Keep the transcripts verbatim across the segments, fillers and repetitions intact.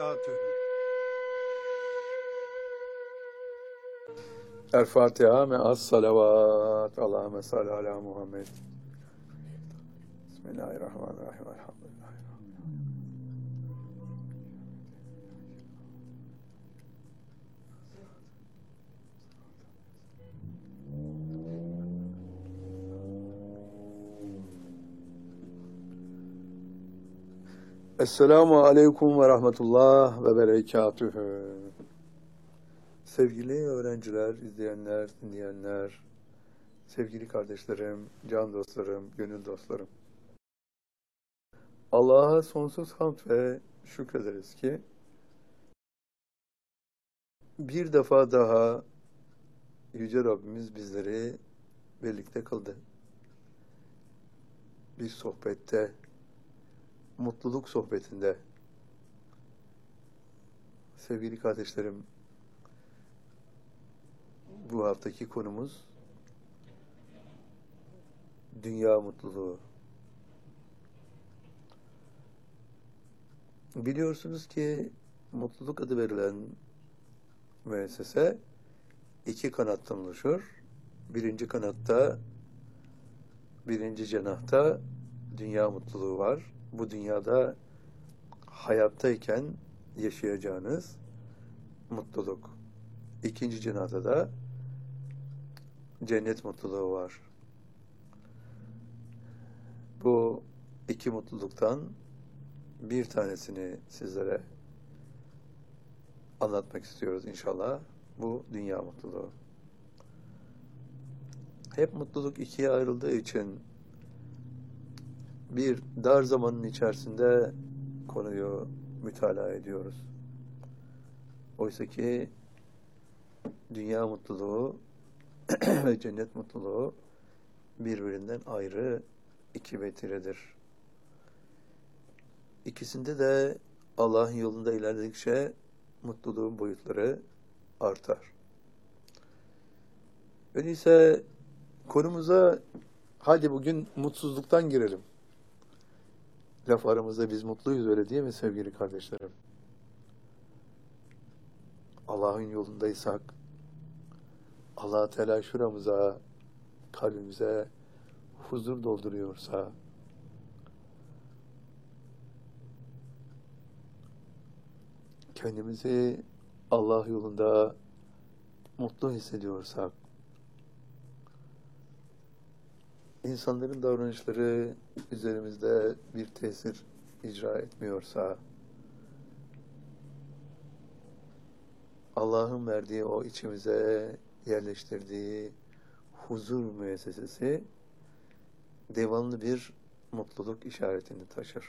وبركاته. El-Fatiha me'as salavat. Allahümme salli ala Muhammed. Bismillahirrahmanirrahim. Elhamdülillah. Esselamu aleyküm ve rahmetullah ve berekatühü. Sevgili öğrenciler, izleyenler, dinleyenler, sevgili kardeşlerim, can dostlarım, gönül dostlarım. Allah'a sonsuz hamd ve şükrederiz ki bir defa daha Yüce Rabbimiz bizleri birlikte kıldı. Bir sohbette, mutluluk sohbetinde. Sevgili kardeşlerim, bu haftaki konumuz dünya mutluluğu. Biliyorsunuz ki mutluluk adı verilen müessese iki kanattan oluşur. Birinci kanatta, birinci cenahta dünya mutluluğu var. Bu dünyada hayattayken yaşayacağınız mutluluk. İkinci cenahta da cennet mutluluğu var. Bu iki mutluluktan bir tanesini sizlere anlatmak istiyoruz inşallah. Bu dünya mutluluğu. Hep mutluluk ikiye ayrıldığı için bir dar zamanın içerisinde konuyu mütalaa ediyoruz. Oysa ki dünya mutluluğu ve cennet mutluluğu birbirinden ayrı iki vetiredir. İkisinde de Allah'ın yolunda ilerledikçe mutluluğun boyutları artar. Öyleyse konumuza hadi bugün mutsuzluktan girelim. Laf aramızda biz mutluyuz, öyle değil mi sevgili kardeşlerim? Allah'ın yolundaysak, Allah Teala şuramıza, kalbimize huzur dolduruyorsa, kendimizi Allah yolunda mutlu hissediyorsak, insanların davranışları üzerimizde bir tesir icra etmiyorsa, Allah'ın verdiği o içimize yerleştirdiği huzur müessesesi devamlı bir mutluluk işaretini taşır.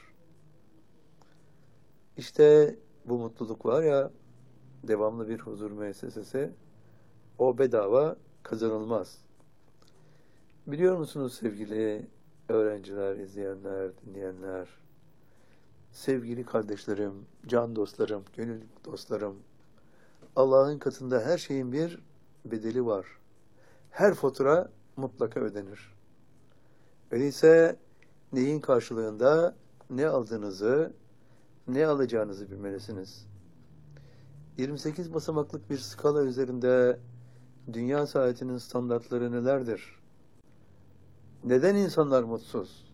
İşte bu mutluluk var ya, devamlı bir huzur müessesesi, o bedava kazanılmaz. Biliyor musunuz sevgili öğrenciler, izleyenler, dinleyenler, sevgili kardeşlerim, can dostlarım, gönül dostlarım, Allah'ın katında her şeyin bir bedeli var. Her fatura mutlaka ödenir. Öyleyse neyin karşılığında ne aldığınızı, ne alacağınızı bilmelisiniz. yirmi sekiz basamaklık bir skala üzerinde dünya saadetinin standartları nelerdir? Neden insanlar mutsuz?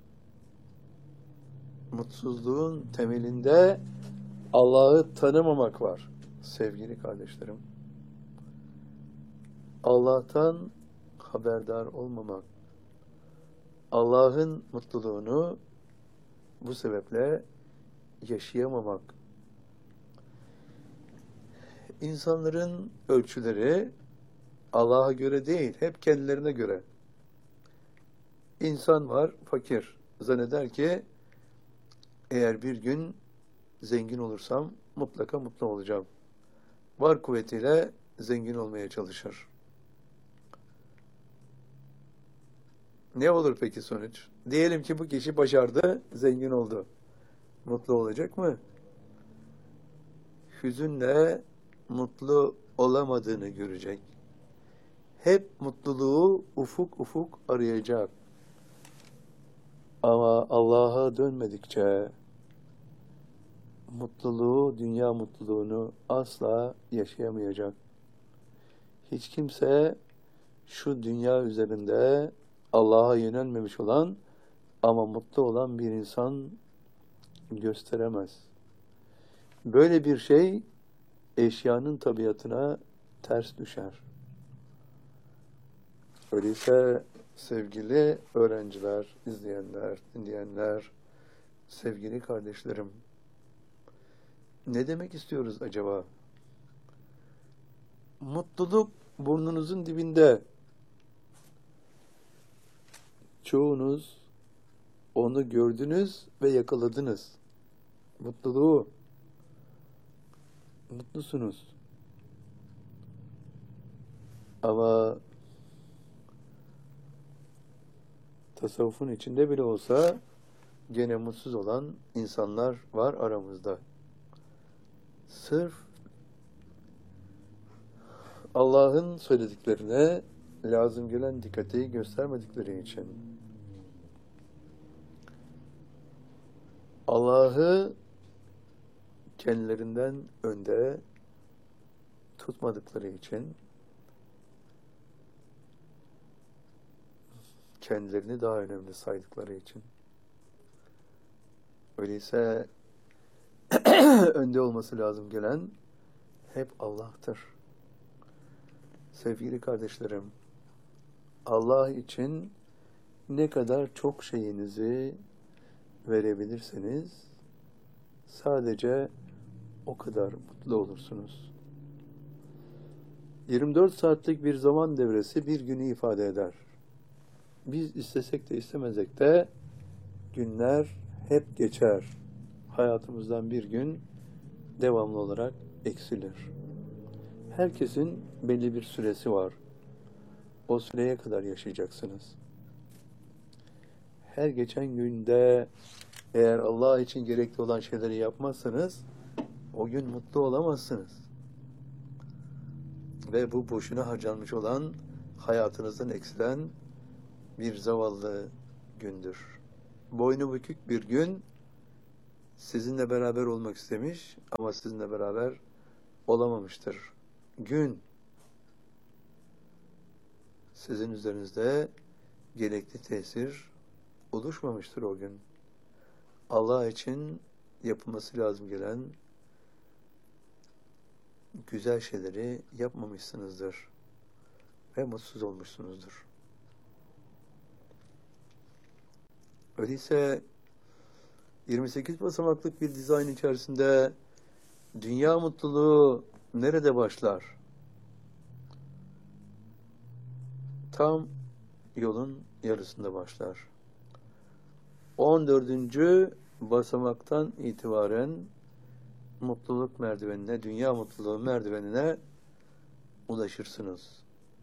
Mutsuzluğun temelinde Allah'ı tanımamak var sevgili kardeşlerim. Allah'tan haberdar olmamak. Allah'ın mutluluğunu bu sebeple yaşayamamak. İnsanların ölçüleri Allah'a göre değil, hep kendilerine göre. İnsan var, fakir. Zanneder ki eğer bir gün zengin olursam mutlaka mutlu olacağım. Var kuvvetiyle zengin olmaya çalışır. Ne olur peki sonuç? Diyelim ki bu kişi başardı, zengin oldu. Mutlu olacak mı? Hüzünle mutlu olamadığını görecek. Hep mutluluğu ufuk ufuk arayacak. Ama Allah'a dönmedikçe, mutluluğu, dünya mutluluğunu asla yaşayamayacak. Hiç kimse şu dünya üzerinde Allah'a yönelmemiş olan ama mutlu olan bir insan gösteremez. Böyle bir şey eşyanın tabiatına ters düşer. Öyleyse sevgili öğrenciler, izleyenler, dinleyenler, sevgili kardeşlerim, ne demek istiyoruz acaba? Mutluluk burnunuzun dibinde. Çoğunuz onu gördünüz ve yakaladınız. Mutluluğu. Mutlusunuz. Ama tasavvufun içinde bile olsa gene mutsuz olan insanlar var aramızda. Sırf Allah'ın söylediklerine lazım gelen dikkati göstermedikleri için, Allah'ı kendilerinden önde tutmadıkları için, kendilerini daha önemli saydıkları için. Öyleyse önde olması lazım gelen hep Allah'tır. Sevgili kardeşlerim, Allah için ne kadar çok şeyinizi verebilirseniz sadece o kadar mutlu olursunuz. yirmi dört saatlik bir zaman devresi bir günü ifade eder. Biz istesek de istemezek de günler hep geçer. Hayatımızdan bir gün devamlı olarak eksilir. Herkesin belli bir süresi var. O süreye kadar yaşayacaksınız. Her geçen günde eğer Allah için gerekli olan şeyleri yapmazsanız o gün mutlu olamazsınız. Ve bu boşuna harcanmış olan hayatınızdan eksilen bir zavallı gündür. Boynu bükük bir gün sizinle beraber olmak istemiş ama sizinle beraber olamamıştır. Gün sizin üzerinizde gerekli tesir oluşmamıştır o gün. Allah için yapılması lazım gelen güzel şeyleri yapmamışsınızdır ve mutsuz olmuşsunuzdur. Öyleyse yirmi sekiz basamaklık bir dizayn içerisinde dünya mutluluğu nerede başlar? Tam yolun yarısında başlar. on dördüncü basamaktan itibaren mutluluk merdivenine, dünya mutluluğu merdivenine ulaşırsınız.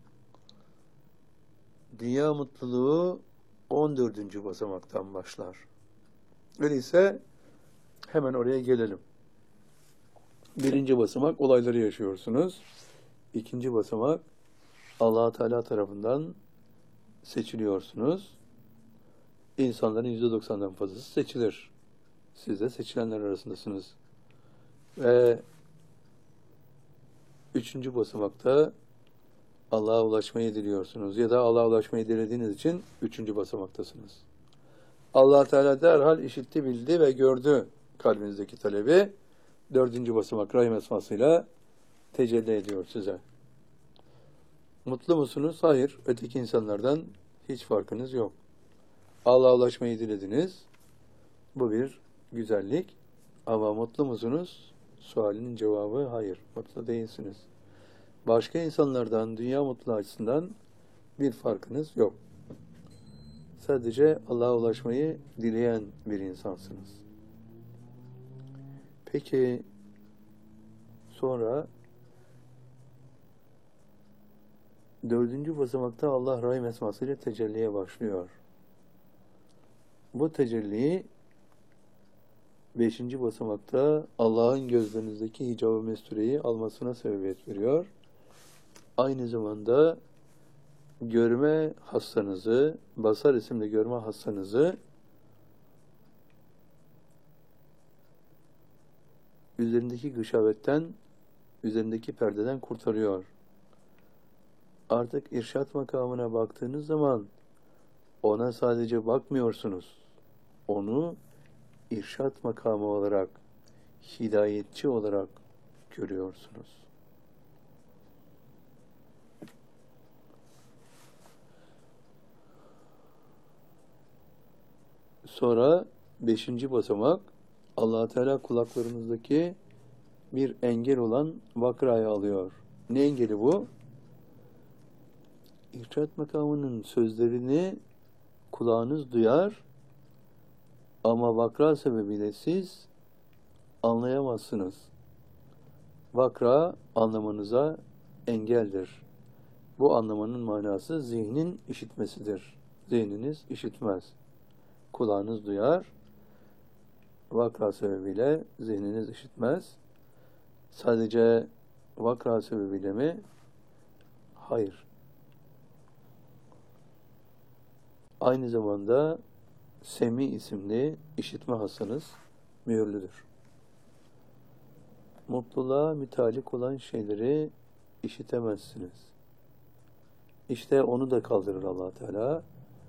Dünya mutluluğu on dördüncü basamaktan başlar. Öyleyse hemen oraya gelelim. Birinci basamak olayları yaşıyorsunuz. İkinci basamak Allah Teala tarafından seçiliyorsunuz. İnsanların yüzde doksandan fazlası seçilir. Siz de seçilenler arasındasınız. Ve üçüncü basamakta Allah'a ulaşmayı diliyorsunuz. Ya da Allah'a ulaşmayı dilediğiniz için üçüncü basamaktasınız. Allah Teala derhal işitti, bildi ve gördü kalbinizdeki talebi. Dördüncü basamak Rahim esmasıyla tecelli ediyor size. Mutlu musunuz? Hayır. Öteki insanlardan hiç farkınız yok. Allah'a ulaşmayı dilediniz. Bu bir güzellik. Ama mutlu musunuz? Sualinin cevabı hayır. Mutlu değilsiniz. Başka insanlardan dünya mutluluğu açısından bir farkınız yok. Sadece Allah'a ulaşmayı dileyen bir insansınız. Peki sonra dördüncü basamakta Allah Rahim esmasıyla tecelliye başlıyor. Bu tecelliyi beşinci basamakta Allah'ın gözlerinizdeki hicab-ı mestureyi almasına sebebiyet veriyor. Aynı zamanda görme hastanızı, basar isimli görme hastanızı üzerindeki gışavetten, üzerindeki perdeden kurtarıyor. Artık irşat makamına baktığınız zaman ona sadece bakmıyorsunuz. Onu irşat makamı olarak, hidayetçi olarak görüyorsunuz. Sonra beşinci basamak, Allah Teala kulaklarınızdaki bir engel olan vakrayı alıyor. Ne engeli bu? İrşat makamının sözlerini kulağınız duyar ama vakra sebebiyle siz anlayamazsınız. Vakra anlamanıza engeldir. Bu anlamanın manası zihnin işitmesidir. Zihniniz işitmez. Kulağınız duyar, vakra sebebiyle zihniniz işitmez. Sadece vakra sebebiyle mi? Hayır. Aynı zamanda Semi isimli işitme hassanız mühürlüdür. Mutluluğa mütalik olan şeyleri işitemezsiniz. İşte onu da kaldırır Allah Teala.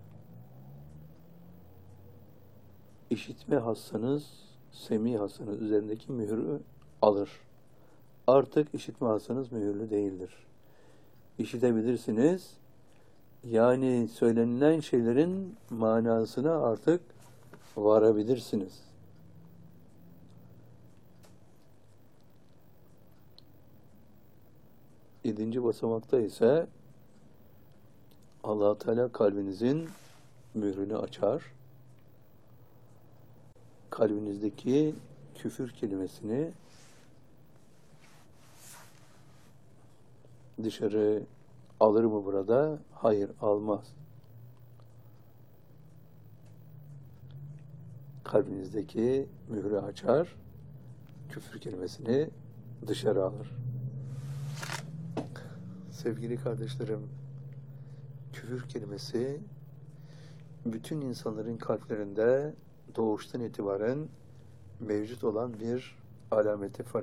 İşitme hassanız, semi hassanız üzerindeki mührü alır. Artık işitme hassanız mühürlü değildir. İşitebilirsiniz. Yani söylenilen şeylerin manasına artık varabilirsiniz. Yedinci basamakta ise Allah Teala kalbinizin mührünü açar. Kalbinizdeki küfür kelimesini dışarı alır mı burada? Hayır, almaz. Kalbinizdeki mührü açar, küfür kelimesini dışarı alır. Sevgili kardeşlerim, küfür kelimesi bütün insanların kalplerinde doğuştan itibaren mevcut olan bir alameti